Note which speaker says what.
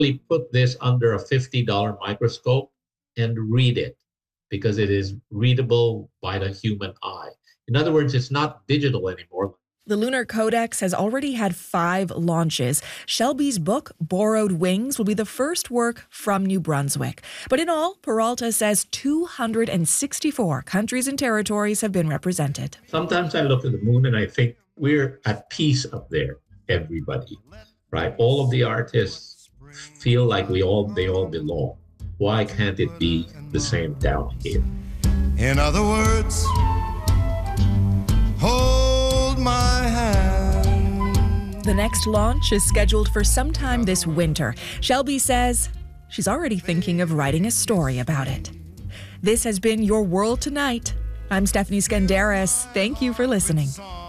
Speaker 1: put this under a $50 microscope and read it because it is readable by the human eye. In other words, it's not digital anymore.
Speaker 2: The Lunar Codex has already had 5 launches. Shelby's book, Borrowed Wings, will be the first work from New Brunswick. But in all, Peralta says 264 countries and territories have been represented.
Speaker 1: Sometimes I look at the moon and I think we're at peace up there, everybody, right? All of the artists feel like they all belong. Why can't it be the same down here?
Speaker 3: In other words, hold my hand.
Speaker 2: The next launch is scheduled for sometime this winter. Shelby says she's already thinking of writing a story about it. This has been Your World Tonight. I'm Stephanie Skandaris. Thank you for listening.